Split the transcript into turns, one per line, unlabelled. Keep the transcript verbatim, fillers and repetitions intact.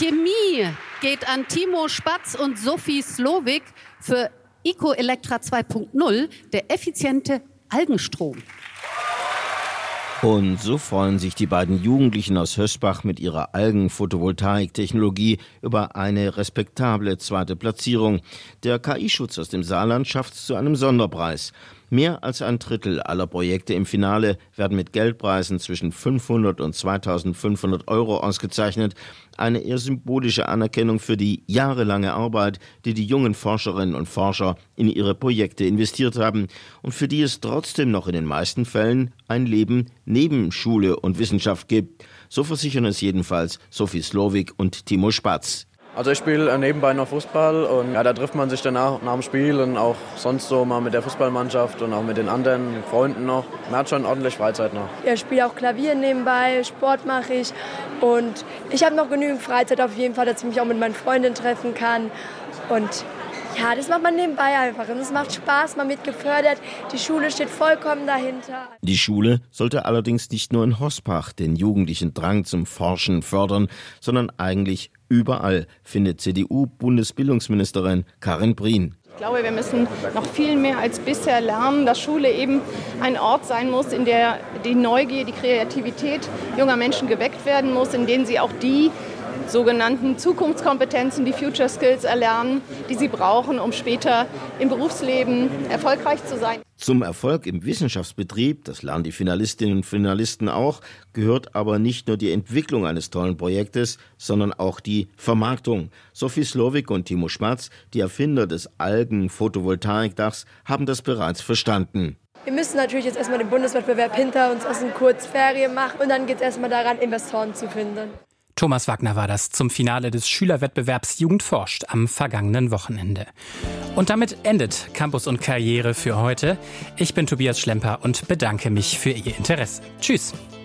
Chemie geht an Timo Spatz und Sophie Slowik für Eco-Elektra zwei Punkt null, der effiziente Algenstrom.
Und so freuen sich die beiden Jugendlichen aus Hösbach mit ihrer Algen-Photovoltaik-Technologie über eine respektable zweite Platzierung. Der K I-Schutz aus dem Saarland schafft es zu einem Sonderpreis. Mehr als ein Drittel aller Projekte im Finale werden mit Geldpreisen zwischen fünfhundert und zweitausendfünfhundert Euro ausgezeichnet. Eine eher symbolische Anerkennung für die jahrelange Arbeit, die die jungen Forscherinnen und Forscher in ihre Projekte investiert haben und für die es trotzdem noch in den meisten Fällen ein Leben neben Schule und Wissenschaft gibt. So versichern es jedenfalls Sophie Slowik und Timo Spatz.
Also ich spiele nebenbei noch Fußball und ja, da trifft man sich danach nach dem Spiel und auch sonst so mal mit der Fußballmannschaft und auch mit den anderen Freunden noch. Man hat schon ordentlich Freizeit noch.
Ja, ich spiele auch Klavier nebenbei, Sport mache ich und ich habe noch genügend Freizeit auf jeden Fall, dass ich mich auch mit meinen Freundinnen treffen kann und ja, das macht man nebenbei einfach und es macht Spaß, man wird gefördert, die Schule steht vollkommen dahinter.
Die Schule sollte allerdings nicht nur in Hospach den jugendlichen Drang zum Forschen fördern, sondern eigentlich überall, findet C D U-Bundesbildungsministerin Karin Prien.
Ich glaube, wir müssen noch viel mehr als bisher lernen, dass Schule eben ein Ort sein muss, in der die Neugier, die Kreativität junger Menschen geweckt werden muss, in denen sie auch die sogenannten Zukunftskompetenzen, die Future Skills erlernen, die sie brauchen, um später im Berufsleben erfolgreich zu sein.
Zum Erfolg im Wissenschaftsbetrieb, das lernen die Finalistinnen und Finalisten auch, gehört aber nicht nur die Entwicklung eines tollen Projektes, sondern auch die Vermarktung. Sophie Slowik und Timo Spatz, die Erfinder des Algen-Photovoltaikdachs, haben das bereits verstanden.
Wir müssen natürlich jetzt erstmal den Bundeswettbewerb hinter uns aus einem Kurzferien machen und dann geht es erstmal daran, Investoren zu finden.
Thomas Wagner war das zum Finale des Schülerwettbewerbs Jugend forscht am vergangenen Wochenende. Und damit endet Campus und Karriere für heute. Ich bin Tobias Schlemper und bedanke mich für Ihr Interesse. Tschüss.